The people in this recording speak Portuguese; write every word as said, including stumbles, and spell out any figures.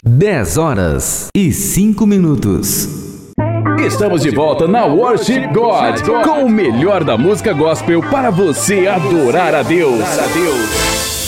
dez horas e cinco minutos. Estamos de volta na Worship God, com o melhor da música gospel para você adorar a Deus.